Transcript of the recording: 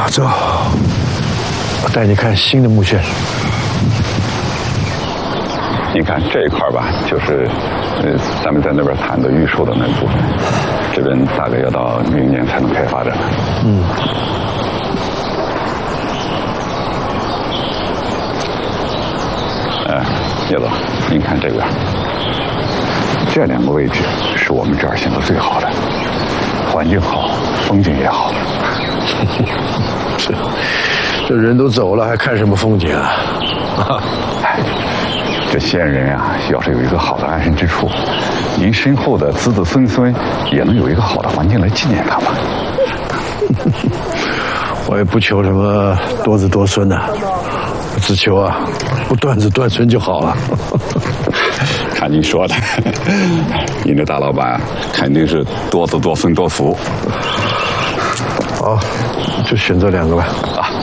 走，我带你看新的墓穴。 你看这一块吧，就是咱们在那边谈的玉树的那部分，这边大概要到明年才能开发的。叶总，您看这边，这两个位置是我们这儿现在最好的，环境好，风景也好。 是，这人都走了，还看什么风景啊？ 这先人啊，要是有一个好的安身之处，您身后的子子孙孙也能有一个好的环境来纪念他们。 我也不求什么多子多孙的，我只求啊，不断子断孙就好了。 看您说的，您这大老板肯定是多子多孙多福。 好，就选这两个吧。 啊。